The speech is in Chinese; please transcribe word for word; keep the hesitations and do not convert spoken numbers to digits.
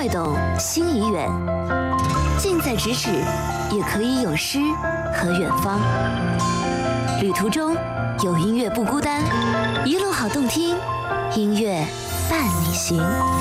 会懂，心已远。近在咫尺，也可以有诗和远方。旅途中有音乐不孤单，一路好动听，音乐伴你行。